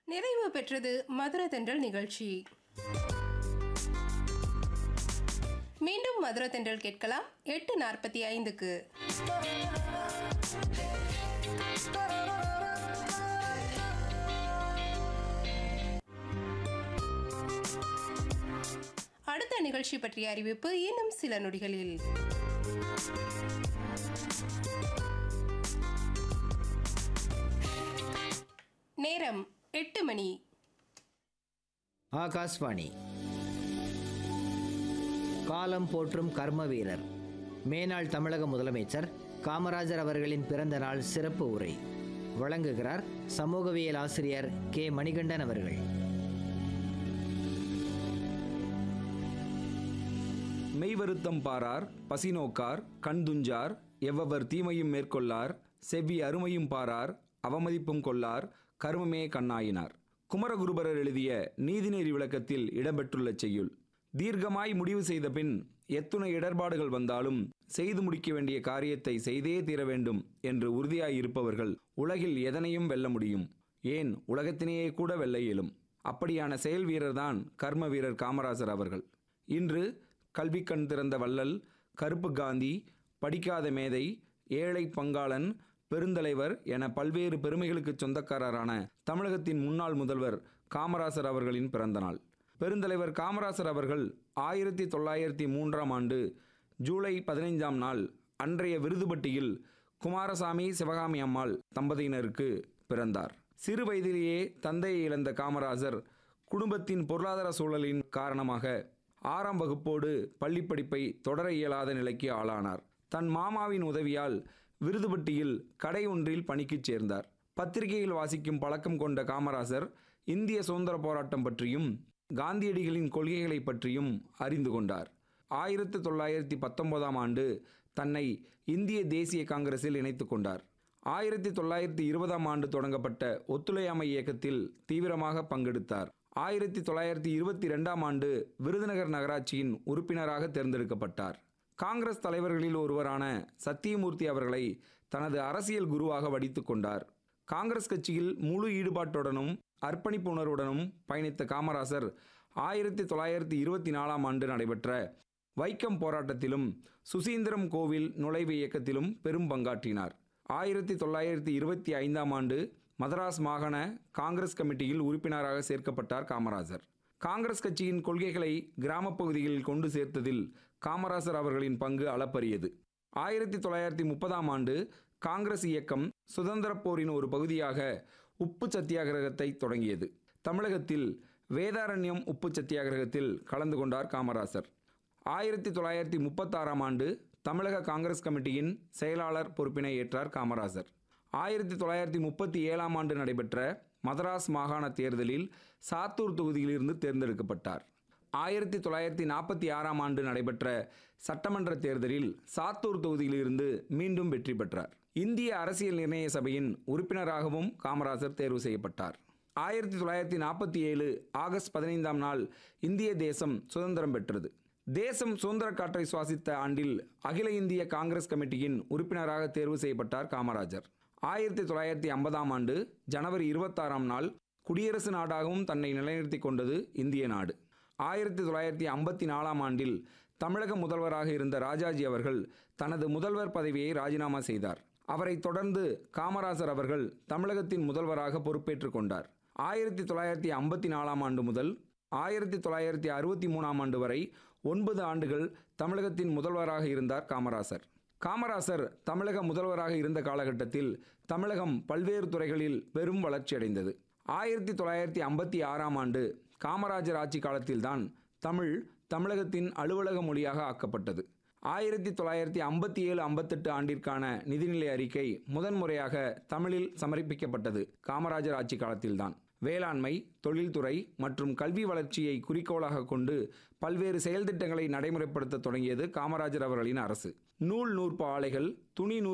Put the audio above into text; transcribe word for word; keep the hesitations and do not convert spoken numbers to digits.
நிறைவு பெற்றது மதுர தென்றல் நிகழ்ச்சி. மீண்டும் மதுர தென்றல் கேட்கலாம் எட்டு நாற்பத்தி ஐந்துக்கு. அடுத்த நிகழ்ச்சி பற்றிய அறிவிப்பு இன்னும் சில நொடிகளில். நேரம் எட்டு மணி. ஆகாஷ்வாணி. காலம் போற்றும் கர்ம வீரர் மேனாள் தமிழக முதலமைச்சர் காமராஜர் அவர்களின் பிறந்த நாள் சிறப்பு உரை வழங்குகிறார் சமூகவியல் ஆசிரியர் கே மணிகண்டன் அவர்கள். மெய்வருத்தம் பாரார் பசிநோக்கார் கண்துஞ்சார் எவ்வவர் தீமையும் மேற்கொள்ளார் செவ்வி அருமையும் பாரார் அவமதிப்பும் கொள்ளார் கர்மமே கண்ணாயினார். குமரகுருபரர் எழுதிய நீதிநெறி விளக்கத்தில் இடம்பெற்றுள்ள செய்யுள். தீர்க்கமாய் முடிவு செய்த பின் எத்துணை இடர்பாடுகள் வந்தாலும் செய்து முடிக்க வேண்டிய காரியத்தை செய்தே தீர வேண்டும் என்று உறுதியாய் இருப்பவர்கள் உலகில் எதனையும் வெல்ல முடியும், ஏன் உலகத்திலேயே கூட வெல்ல இயலும். அப்படியான செயல் வீரர்தான் கர்ம வீரர் காமராஜர் அவர்கள். இன்று கல்வி கண் திறந்த வள்ளல், கருப்பு காந்தி, படிக்காத மேதை, ஏழை பங்காளன், பெருந்தலைவர் என பல்வேறு பெருமைகளுக்கு சொந்தக்காரரான தமிழகத்தின் முன்னாள் முதல்வர் காமராசர் அவர்களின் பிறந்த நாள். பெருந்தலைவர் காமராசர் அவர்கள் ஆயிரத்தி தொள்ளாயிரத்தி மூன்றாம் ஆண்டு ஜூலை பதினைஞ்சாம் நாள் அன்றைய விருதுபட்டியில் குமாரசாமி சிவகாமி அம்மாள் தம்பதியினருக்கு பிறந்தார். சிறு வயதிலேயே தந்தையை இழந்த காமராஜர் குடும்பத்தின் பொருளாதார சூழலின் காரணமாக ஆறாம் வகுப்போடு பள்ளி படிப்பை தொடர இயலாத நிலைக்கு ஆளானார். தன் மாமாவின் உதவியால் விருதுபட்டியில் கடை ஒன்றில் பணிக்கு சேர்ந்தார். பத்திரிகையில் வாசிக்கும் பழக்கம் கொண்ட காமராசர் இந்திய சுதந்திர போராட்டம் பற்றியும் காந்தியடிகளின் கொள்கைகளை பற்றியும் அறிந்து கொண்டார். ஆயிரத்தி தொள்ளாயிரத்தி பத்தொன்பதாம் ஆண்டு தன்னை இந்திய தேசிய காங்கிரஸில் இணைத்து கொண்டார். ஆயிரத்தி தொள்ளாயிரத்தி இருபதாம் ஆண்டு தொடங்கப்பட்ட ஒத்துழையாமை இயக்கத்தில் தீவிரமாக பங்கெடுத்தார். ஆயிரத்தி தொள்ளாயிரத்தி இருபத்தி ரெண்டாம் ஆண்டு விருதுநகர் நகராட்சியின் உறுப்பினராக தேர்ந்தெடுக்கப்பட்டார். காங்கிரஸ் தலைவர்களில் ஒருவரான சத்தியமூர்த்தி அவர்களை தனது அரசியல் குருவாக வடித்து கொண்டார். காங்கிரஸ் கட்சியில் முழு ஈடுபாட்டுடனும் அர்ப்பணிப்பு உணர்வுடனும் பயணித்த காமராசர் ஆயிரத்தி தொள்ளாயிரத்தி இருபத்தி நாலாம் ஆண்டு நடைபெற்ற வைக்கம் போராட்டத்திலும் சுசீந்திரம் கோவில் நுழைவு இயக்கத்திலும் பெரும் பங்காற்றினார். ஆயிரத்தி தொள்ளாயிரத்தி இருபத்தி ஐந்தாம் ஆண்டு மதராஸ் மாகாண காங்கிரஸ் கமிட்டியில் உறுப்பினராக சேர்க்கப்பட்டார் காமராஜர். காங்கிரஸ் கட்சியின் கொள்கைகளை கிராமப் பகுதிகளில் கொண்டு சேர்த்ததில் காமராசர் அவர்களின் பங்கு அளப்பரியது. ஆயிரத்தி தொள்ளாயிரத்தி முப்பதாம் ஆண்டு காங்கிரஸ் இயக்கம் சுதந்திர போரின் ஒரு பகுதியாக உப்பு சத்தியாகிரகத்தை தொடங்கியது. தமிழகத்தில் வேதாரண்யம் உப்பு சத்தியாகிரகத்தில் கலந்து கொண்டார் காமராசர். ஆயிரத்தி தொள்ளாயிரத்தி முப்பத்தாறாம் ஆண்டு தமிழக காங்கிரஸ் கமிட்டியின் செயலாளர் பொறுப்பினை ஏற்றார் காமராஜர். ஆயிரத்தி தொள்ளாயிரத்தி முப்பத்தி ஏழாம் ஆண்டு நடைபெற்ற மதராஸ் மாகாண தேர்தலில் சாத்தூர் தொகுதியிலிருந்து தேர்ந்தெடுக்கப்பட்டார். ஆயிரத்தி தொள்ளாயிரத்தி நாற்பத்தி ஆறாம் ஆண்டு நடைபெற்ற சட்டமன்ற தேர்தலில் சாத்தூர் தொகுதியிலிருந்து மீண்டும் வெற்றி பெற்றார். இந்திய அரசியல் நிர்ணய சபையின் உறுப்பினராகவும் காமராஜர் தேர்வு செய்யப்பட்டார். ஆயிரத்தி தொள்ளாயிரத்தி நாற்பத்தி ஏழு ஆகஸ்ட் பதினைந்தாம் நாள் இந்திய தேசம் சுதந்திரம் பெற்றது. தேசம் சுதந்திர காற்றை சுவாசித்த ஆண்டில் அகில இந்திய காங்கிரஸ் கமிட்டியின் உறுப்பினராக தேர்வு செய்யப்பட்டார் காமராஜர். ஆயிரத்தி தொள்ளாயிரத்தி ஐம்பதாம் ஆண்டு ஜனவரி இருபத்தாறாம் நாள் குடியரசு நாடாகவும் தன்னை நிலைநிறுத்தி கொண்டது இந்திய நாடு. ஆயிரத்தி தொள்ளாயிரத்தி ஐம்பத்தி நாலாம் ஆண்டில் தமிழக முதல்வராக இருந்த ராஜாஜி அவர்கள் தனது முதல்வர் பதவியை ராஜினாமா செய்தார். அவரை தொடர்ந்து காமராஜர் அவர்கள் தமிழகத்தின் முதல்வராக பொறுப்பேற்றுக் கொண்டார். ஆயிரத்தி தொள்ளாயிரத்தி ஐம்பத்தி நாலாம் ஆண்டு முதல் ஆயிரத்தி தொள்ளாயிரத்தி அறுபத்தி மூணாம் ஆண்டு வரை ஒன்பது ஆண்டுகள் தமிழகத்தின் முதல்வராக இருந்தார் காமராசர். காமராசர் தமிழக முதல்வராக இருந்த காலகட்டத்தில் தமிழகம் பல்வேறு துறைகளில் பெரும் வளர்ச்சியடைந்தது. ஆயிரத்தி தொள்ளாயிரத்தி ஐம்பத்தி ஆறாம் ஆண்டு காமராஜர் ஆட்சி காலத்தில்தான் தமிழ் தமிழகத்தின் அலுவலக மொழியாக ஆக்கப்பட்டது. ஆயிரத்தி தொள்ளாயிரத்தி ஐம்பத்தி ஏழு ஐம்பத்தெட்டு ஆண்டிற்கான நிதிநிலை அறிக்கை முதன்முறையாக தமிழில் சமர்ப்பிக்கப்பட்டது காமராஜர் ஆட்சி காலத்தில்தான். வேளாண்மை, தொழில்துறை மற்றும் கல்வி வளர்ச்சியை குறிக்கோளாக கொண்டு பல்வேறு செயல் திட்டங்களை நடைமுறைப்படுத்த தொடங்கியது காமராஜர் அவர்களின் அரசு. நூல் நூற்பு ஆலைகள், துணி